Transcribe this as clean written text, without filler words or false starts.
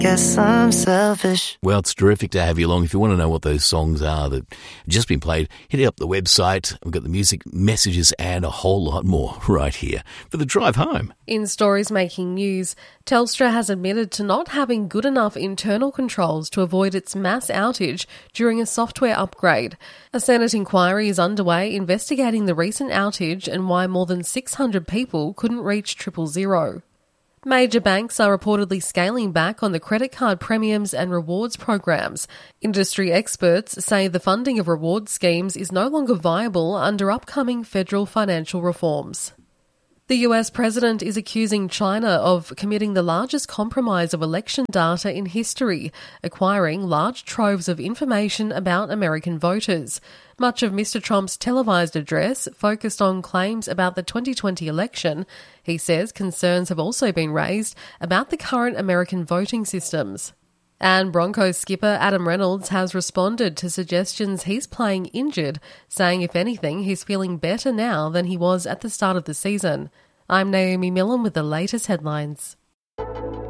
Guess I'm selfish. Well, it's terrific to have you along. If you want to know what those songs are that have just been played, hit up the website. We've got the music, messages, and a whole lot more right here for the drive home. In stories making news, Telstra has admitted to not having good enough internal controls to avoid its mass outage during a software upgrade. A Senate inquiry is underway investigating the recent outage and why more than 600 people couldn't reach 000. Major banks are reportedly scaling back on the credit card premiums and rewards programs. Industry experts say the funding of reward schemes is no longer viable under upcoming federal financial reforms. The US president is accusing China of committing the largest compromise of election data in history, acquiring large troves of information about American voters. Much of Mr. Trump's televised address focused on claims about the 2020 election. He says concerns have also been raised about the current American voting systems. And Broncos skipper Adam Reynolds has responded to suggestions he's playing injured, saying if anything, he's feeling better now than he was at the start of the season. I'm Naomi Millen with the latest headlines.